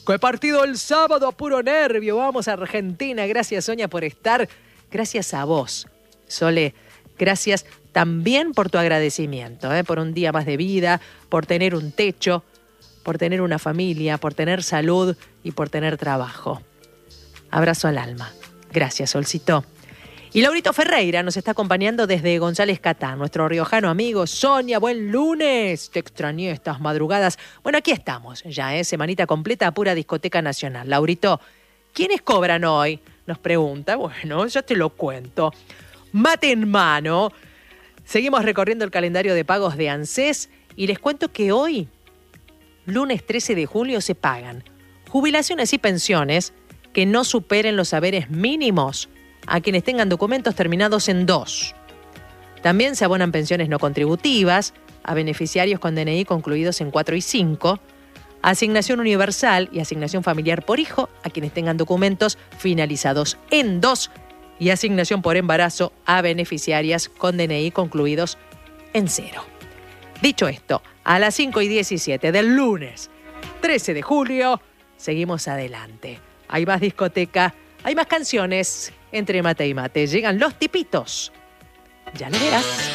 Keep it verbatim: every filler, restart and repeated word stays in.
¡Qué partido el sábado! A puro nervio. Vamos a Argentina. Gracias, Sonia, por estar. Gracias a vos, Sole. Gracias también por tu agradecimiento, ¿eh? Por un día más de vida, por tener un techo, por tener una familia, por tener salud y por tener trabajo. Abrazo al alma. Gracias, Solcito. Y Laurito Ferreira nos está acompañando desde González Catán, nuestro riojano amigo. Sonia, buen lunes. Te extrañé estas madrugadas. Bueno, aquí estamos ya, ¿eh? Semanita completa a pura discoteca nacional. Laurito, ¿quiénes cobran hoy? Nos pregunta. Bueno, ya te lo cuento. Mate en mano. Seguimos recorriendo el calendario de pagos de ANSES y les cuento que hoy, lunes trece de julio, se pagan jubilaciones y pensiones que no superen los haberes mínimos a quienes tengan documentos terminados en dos. También se abonan pensiones no contributivas a beneficiarios con D N I concluidos en cuatro y cinco, asignación universal y asignación familiar por hijo a quienes tengan documentos finalizados en dos y asignación por embarazo a beneficiarias con D N I concluidos en cero. Dicho esto, a las cinco y diecisiete del lunes trece de julio, seguimos adelante. Hay más discoteca, hay más canciones. Entre mate y mate llegan los tipitos. Ya lo verás.